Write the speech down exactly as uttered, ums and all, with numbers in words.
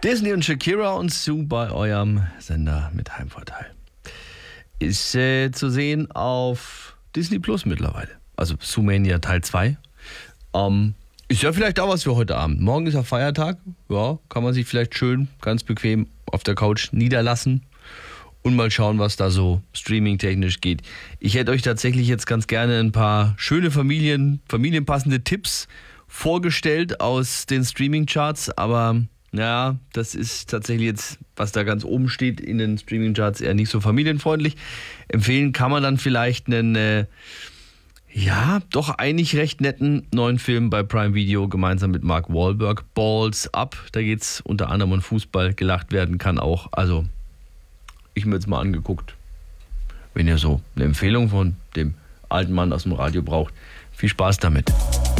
Disney und Shakira und Sue bei eurem Sender mit Heimvorteil. Ist äh, zu sehen auf Disney Plus mittlerweile. Also Zoomania Teil zwei. Ähm, ist ja vielleicht auch was für heute Abend. Morgen ist ja Feiertag. Ja, kann man sich vielleicht schön, ganz bequem auf der Couch niederlassen und mal schauen, was da so streamingtechnisch geht. Ich hätte euch tatsächlich jetzt ganz gerne ein paar schöne Familien, familienpassende Tipps vorgestellt aus den Streaming-Charts, aber ja, das ist tatsächlich jetzt, was da ganz oben steht in den Streaming-Charts, eher nicht so familienfreundlich. Empfehlen kann man dann vielleicht einen, äh, ja, doch eigentlich recht netten neuen Film bei Prime Video gemeinsam mit Mark Wahlberg, Balls Up. Da geht es unter anderem um Fußball, gelacht werden kann auch. Also, ich mir jetzt mal angeguckt. Wenn ihr so eine Empfehlung von dem alten Mann aus dem Radio braucht, viel Spaß damit.